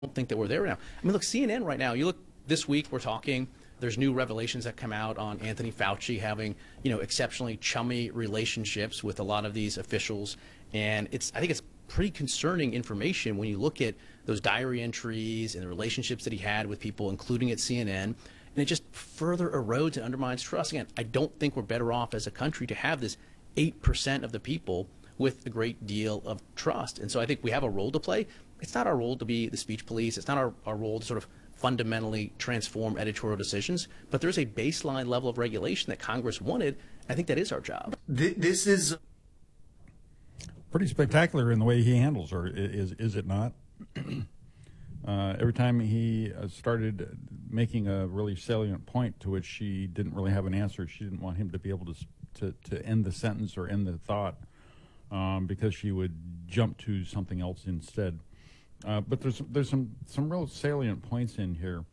don't think that we're there now. I mean, look, CNN right now, you look this week, we're talking, there's new revelations that come out on Anthony Fauci having, exceptionally chummy relationships with a lot of these officials. And I think it's pretty concerning information when you look at those diary entries and the relationships that he had with people, including at CNN. And it just further erodes and undermines trust. Again, I don't think we're better off as a country to have this 8% of the people with a great deal of trust. And so I think we have a role to play. It's not our role to be the speech police. It's not our role to sort of fundamentally transform editorial decisions. But there's a baseline level of regulation that Congress wanted. I think that is our job. This is pretty spectacular in the way he handles her, is it not? Every time he started making a really salient point to which she didn't really have an answer, she didn't want him to be able to end the sentence or end the thought, because she would jump to something else instead. But there's some real salient points in here.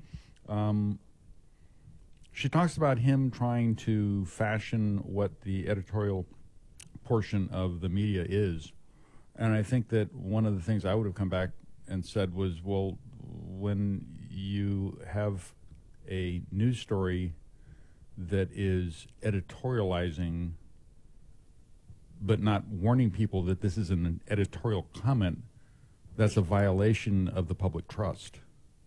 She talks about him trying to fashion what the editorial portion of the media is. And I think that one of the things I would have come back and said was, well, when you have a news story that is editorializing but not warning people that this is an editorial comment, that's a violation of the public trust.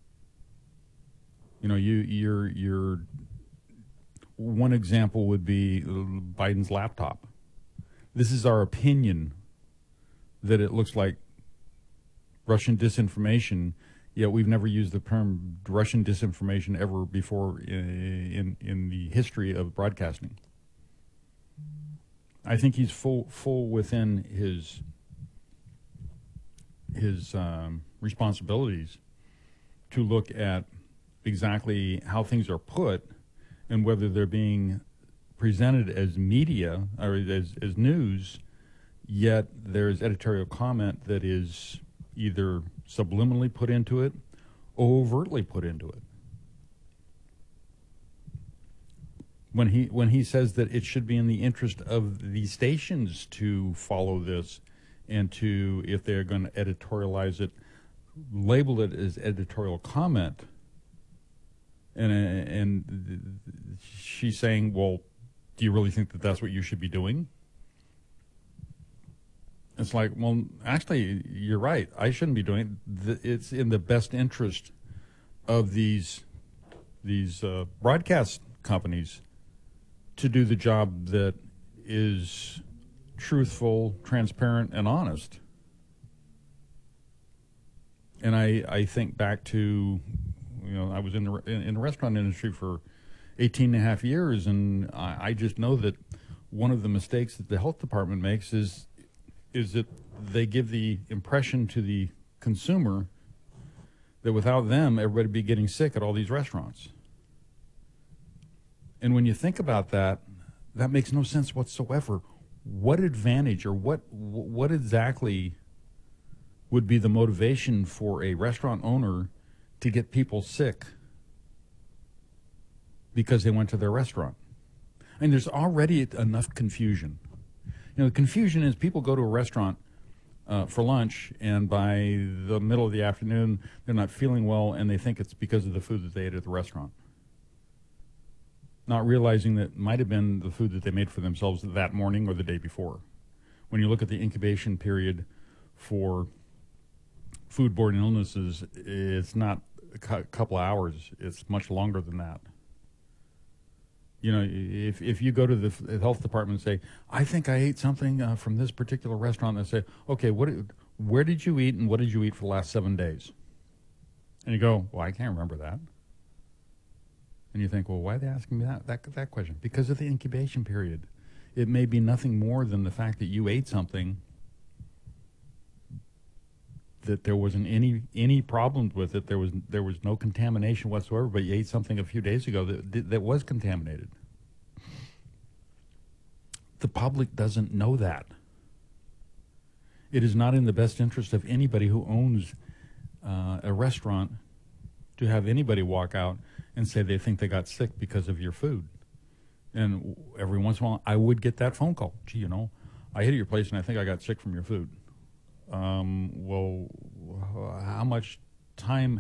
Your one example would be Biden's laptop. This is our opinion that it looks like Russian disinformation, yet we've never used the term Russian disinformation ever before in the history of broadcasting. I think he's full within his responsibilities to look at exactly how things are put and whether they're being presented as media or as news, yet there's editorial comment that is either subliminally put into it or overtly put into it. When he says that it should be in the interest of the stations to follow this and to, if they're going to editorialize it, label it as editorial comment, and she's saying, well, do you really think that that's what you should be doing? It's like, well, actually, you're right. I shouldn't be doing it. It's in the best interest of these broadcast companies to do the job that is truthful, transparent, and honest. And I think back to, I was in the restaurant industry for 18 and a half years, and I just know that one of the mistakes that the health department makes is that they give the impression to the consumer that without them, everybody would be getting sick at all these restaurants. And when you think about that, that makes no sense whatsoever. What advantage or what exactly would be the motivation for a restaurant owner to get people sick because they went to their restaurant? I mean, there's already enough confusion. The confusion is people go to a restaurant for lunch, and by the middle of the afternoon, they're not feeling well, and they think it's because of the food that they ate at the restaurant, not realizing that it might have been the food that they made for themselves that morning or the day before. When you look at the incubation period for foodborne illnesses, it's not a couple of hours. It's much longer than that. If you go to the health department and say, I think I ate something from this particular restaurant, they say, okay, where did you eat and what did you eat for the last 7 days? And you go, well, I can't remember that. And you think, well, why are they asking me that question? Because of the incubation period. It may be nothing more than the fact that you ate something that there wasn't any problems with it. There was no contamination whatsoever, but you ate something a few days ago that was contaminated. The public doesn't know that. It is not in the best interest of anybody who owns a restaurant to have anybody walk out and say they think they got sick because of your food. And every once in a while, I would get that phone call. Gee, I hit your place and I think I got sick from your food. Well, how much time